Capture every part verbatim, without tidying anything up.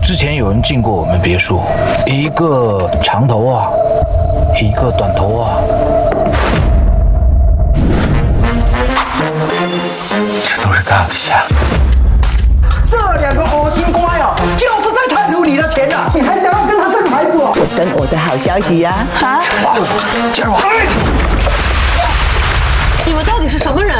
之前有人进过我们别墅，一个长头啊，一个短头啊。这都是在我的下。 这两个恶心瓜呀，就是在贪图你的钱啊！你还想要跟他生孩子？ 我等我的好消息呀！哈！ 接着我。 你们到底是什么人？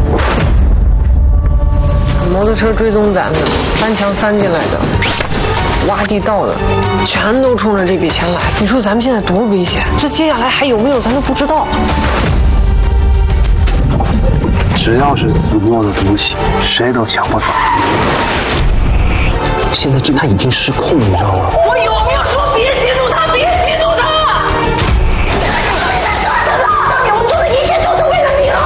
摩托车追踪咱们，翻墙翻进来的，挖地道的，全都冲着这笔钱来。你说咱们现在多危险？这接下来还有没有，咱都不知道。 只要是子墨的东西，谁都抢不走。现在这他已经失控，你知道吗？ 我有没有说别激怒他？别激怒他！当年我做的一切都是为了你了。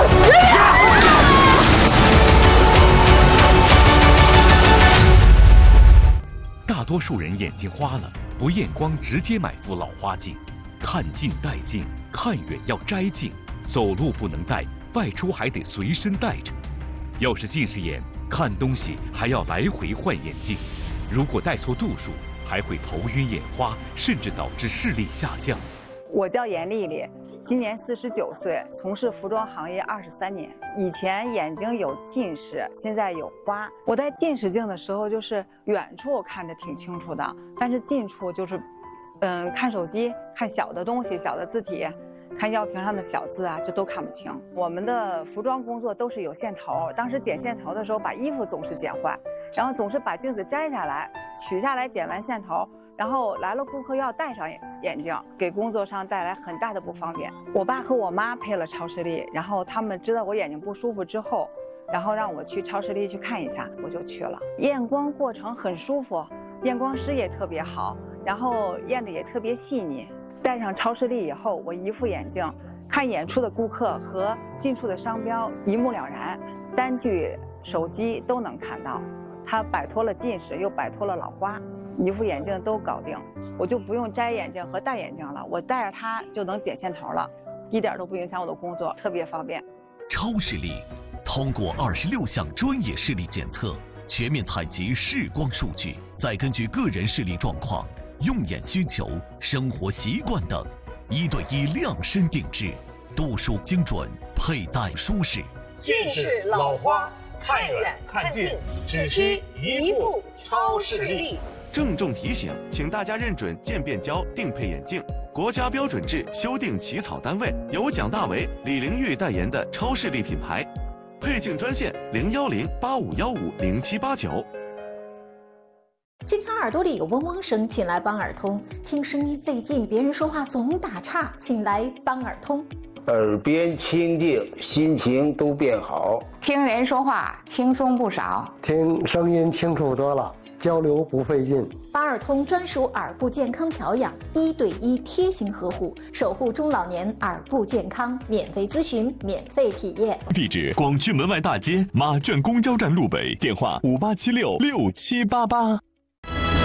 大多数人眼睛花了，不验光直接买副老花镜，看近戴近，看远要摘镜，走路不能戴，外出还得随身带着。要是近视眼，看东西还要来回换眼镜，如果戴错度数，还会头晕眼花，甚至导致视力下降。 我叫严丽丽，今年四十九岁，从事服装行业二十三年。以前眼睛有近视，现在有花。我戴近视镜的时候，就是远处看着挺清楚的，但是近处就是，嗯，看手机、看小的东西、小的字体。看药瓶上的小字啊，这都看不清。我们的服装工作都是有线头，当时剪线头的时候，把衣服总是剪坏，然后总是把镜子摘下来，取下来剪完线头，然后来了顾客要戴上眼镜，给工作上带来很大的不方便。我爸和我妈配了超视力，然后他们知道我眼睛不舒服之后，然后让我去超视力去看一下，我就去了。验光过程很舒服，验光师也特别好，然后验的也特别细腻。戴上超视力以后，我一副眼镜看远处的顾客和近处的商标一目了然，单据、手机都能看到。它摆脱了近视，又摆脱了老花，一副眼镜都搞定，我就不用摘眼镜和戴眼镜了，我戴着它就能剪线头了，一点都不影响我的工作，特别方便。 超视力通过二十六项专业视力检测，全面采集视光数据，再根据个人视力状况、用眼需求、生活习惯等，一对一量身定制，度数精准，佩戴舒适。 近视、老花，看远看近，只需一副超视力。 郑重提醒，请大家认准渐变焦定配眼镜，国家标准制修订起草单位由蒋大为、李玲玉代言的超视力品牌。配镜专线零幺零八五幺五零七八九。 经常耳朵里有嗡嗡声，请来邦耳通。听声音费劲，别人说话总打岔，请来邦耳通。 耳边清静，心情都变好。 听人说话轻松不少， 听声音清楚多了，交流不费劲。 邦耳通专属耳部健康调养，一对一贴心呵护，守护中老年耳部健康，免费咨询，免费体验。 地址：广渠门外大街马圈公交站路北，电话：五八七六六七八八。